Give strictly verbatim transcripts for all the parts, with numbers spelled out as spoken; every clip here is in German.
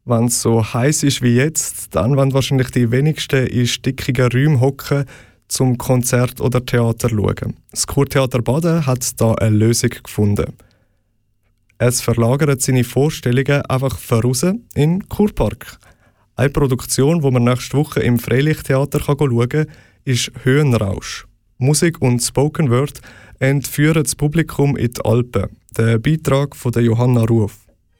Wenn es so heiß ist wie jetzt, dann wollen wahrscheinlich die wenigsten in stickigen Räumen hocken, zum Konzert oder Theater schauen. Das Kurtheater Baden hat da eine Lösung gefunden. Es verlagert seine Vorstellungen einfach voraus in den Kurpark. Eine Produktion, die man nächste Woche im Freilichttheater schauen kann, ist «Höhenrausch». Musik und Spoken Word entführen das Publikum in die Alpen. Der Beitrag von der Johanna Ruf.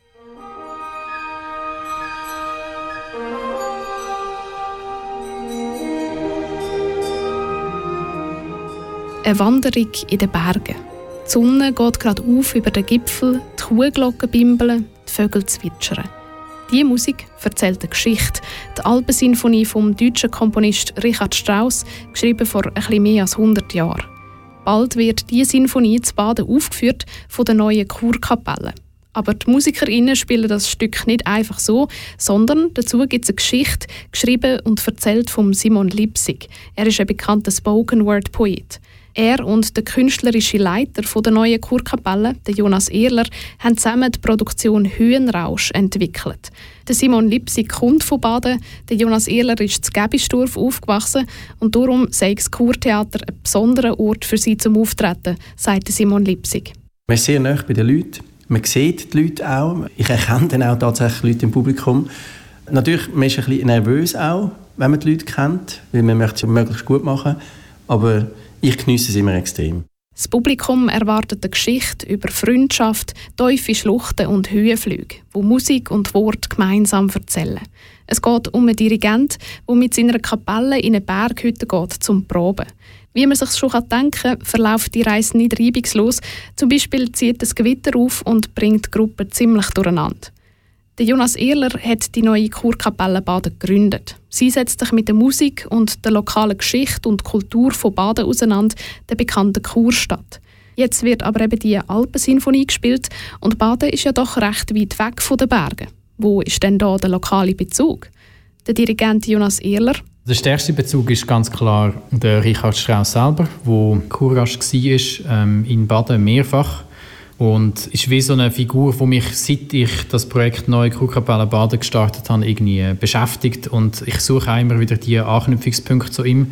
Eine Wanderung in den Bergen. Die Sonne geht gerade auf über den Gipfel, die Kuhglocken bimbeln, die Vögel zwitschern. Diese Musik erzählt eine Geschichte. Die Alpensinfonie vom deutschen Komponist Richard Strauss, geschrieben vor ein bisschen mehr als hundert Jahren. Bald wird diese Sinfonie zu Baden aufgeführt von der neuen Kurkapelle. Aber die MusikerInnen spielen das Stück nicht einfach so, sondern dazu gibt es eine Geschichte, geschrieben und erzählt von Simon Lipsig. Er ist ein bekannter Spoken-Word-Poet. Er und der künstlerische Leiter der neuen Kurkapelle, der Jonas Ehrler, haben zusammen die Produktion «Höhenrausch» entwickelt. Der Simon Lipsig kommt von Baden, der Jonas Ehrler ist in Gäbisdorf aufgewachsen und darum sei das Kurtheater ein besonderer Ort für sie zum Auftreten, sagt Simon Lipsig. Man ist sehr nah bei den Leuten, man sieht die Leute auch, ich erkenne dann auch tatsächlich Leute im Publikum. Natürlich man ist man ein bisschen nervös auch, wenn man die Leute kennt, weil man möchte es möglichst gut machen, aber ich geniesse es immer extrem. Das Publikum erwartet eine Geschichte über Freundschaft, tiefe Schluchten und Höhenflüge, wo Musik und Wort gemeinsam erzählen. Es geht um einen Dirigent, der mit seiner Kapelle in eine Berghütte geht zum Proben. Wie man sich schon denken kann, verläuft die Reise nicht reibungslos. Zum Beispiel zieht das Gewitter auf und bringt die Gruppe ziemlich durcheinander. Der Jonas Ehrler hat die neue Kurkapelle Baden gegründet. Sie setzt sich mit der Musik und der lokalen Geschichte und Kultur von Baden auseinander, der bekannten Kurstadt. Jetzt wird aber eben die Alpensinfonie gespielt und Baden ist ja doch recht weit weg von den Bergen. Wo ist denn da der lokale Bezug? Der Dirigent Jonas Ehrler. Der stärkste Bezug ist ganz klar der Richard Strauss selber, der Kurgast war ähm, in Baden mehrfach. Und ist wie so eine Figur, die mich, seit ich das Projekt Neue Kurkapelle Baden gestartet habe, irgendwie beschäftigt. Und ich suche auch immer wieder die Anknüpfungspunkte zu ihm.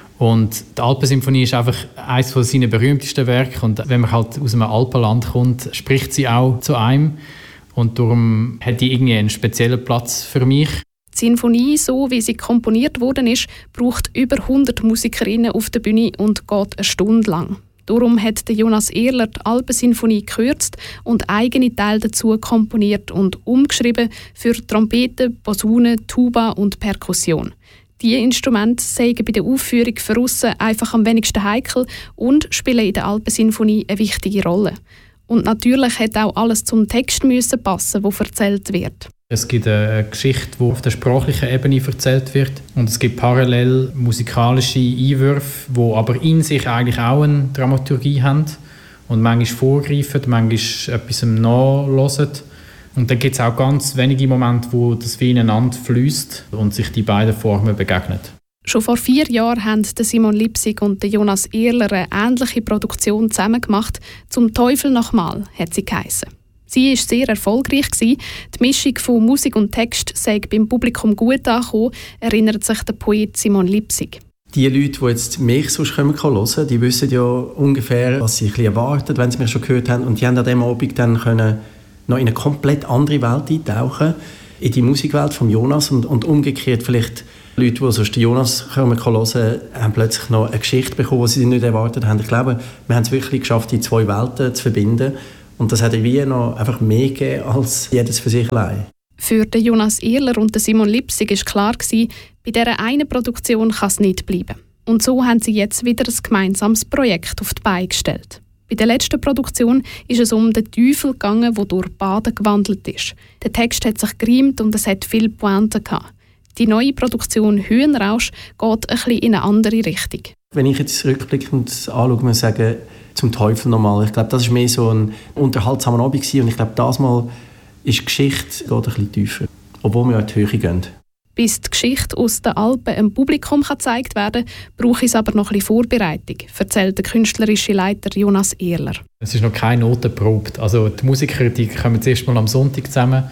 Und die Alpensymphonie ist einfach eines seiner berühmtesten Werke. Und wenn man halt aus einem Alpenland kommt, spricht sie auch zu einem. Und darum hat die irgendwie einen speziellen Platz für mich. Die Sinfonie, so wie sie komponiert worden ist, braucht über hundert Musikerinnen auf der Bühne und geht eine Stunde lang. Darum hat Jonas Ehrler die Alpensinfonie gekürzt und eigene Teile dazu komponiert und umgeschrieben für Trompete, Posaune, Tuba und Perkussion. Diese Instrumente seien bei der Aufführung für aussen einfach am wenigsten heikel und spielen in der Alpensinfonie eine wichtige Rolle. Und natürlich hat auch alles zum Text müssen passen, wo erzählt wird. Es gibt eine Geschichte, die auf der sprachlichen Ebene erzählt wird. Und es gibt parallel musikalische Einwürfe, die aber in sich eigentlich auch eine Dramaturgie haben. Und manchmal vorgreifen, manchmal etwas nachhören. Und dann gibt es auch ganz wenige Momente, wo das wie ineinander fließt und sich die beiden Formen begegnen. Schon vor vier Jahren haben Simon Lipsig und Jonas Ehrler eine ähnliche Produktion zusammen gemacht. «Zum Teufel nochmal» hat sie geheissen. Sie war sehr erfolgreich. Die Mischung von Musik und Text sei beim Publikum gut angekommen, erinnert sich der Poet Simon Lipsig. Die Leute, die jetzt mich sonst hören können, die wissen ja ungefähr, was sie ein bisschen erwarten, wenn sie mich schon gehört haben. Und die haben an diesem Abend dann können noch in eine komplett andere Welt eintauchen, in die Musikwelt von Jonas. Und, und umgekehrt vielleicht Leute, die sonst den Jonas hören können, haben plötzlich noch eine Geschichte bekommen, die sie nicht erwartet haben. Ich glaube, wir haben es wirklich geschafft, die zwei Welten zu verbinden. Und das hat wie noch einfach mehr gegeben als jedes für sich allein. Für den Jonas Ehrler und den Simon Lipsig war klar, bei dieser einen Produktion kann es nicht bleiben. Und so haben sie jetzt wieder ein gemeinsames Projekt auf die Beine gestellt. Bei der letzten Produktion ist es um den Teufel gegangen, der durch Baden gewandelt ist. Der Text hat sich gereimt und es hat viele Pointen gehabt. Die neue Produktion «Höhenrausch» geht ein bisschen in eine andere Richtung. Wenn ich jetzt rückblickend anschaue, muss ich sagen, «Zum Teufel nochmal». Ich glaube, das war mehr so ein unterhaltsamer Abend gewesen. Und ich glaube, das Mal ist die Geschichte geht ein bisschen tiefer, obwohl wir in die Höhe gehen. Bis die Geschichte aus den Alpen einem Publikum gezeigt werden kann, brauche es aber noch ein bisschen Vorbereitung, erzählt der künstlerische Leiter Jonas Ehrler. Es ist noch keine Note probt. Also die Musiker die kommen zuerst mal am Sonntag zusammen,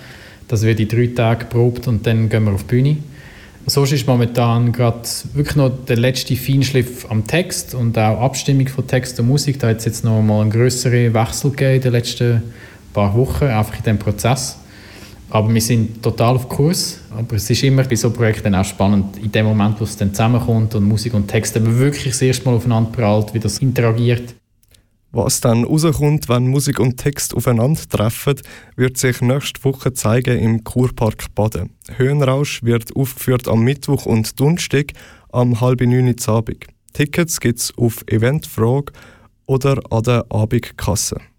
Das wird in drei Tagen geprobt und dann gehen wir auf die Bühne. Sonst ist momentan gerade wirklich noch der letzte Feinschliff am Text und auch Abstimmung von Text und Musik. Da hat es jetzt noch mal einen grösseren Wechsel gegeben in den letzten paar Wochen, einfach in diesem Prozess. Aber wir sind total auf Kurs. Aber es ist immer bei so Projekten auch spannend, in dem Moment, wo es dann zusammenkommt und Musik und Text eben wirklich das erste Mal aufeinander prallt, wie das interagiert. Was dann rauskommt, wenn Musik und Text aufeinandertreffen, wird sich nächste Woche zeigen im Kurpark Baden. Höhenrausch wird aufgeführt am Mittwoch und Donnerstag am halb neun Uhr Abend. Tickets gibt es auf Eventfrage oder an der Abendkasse.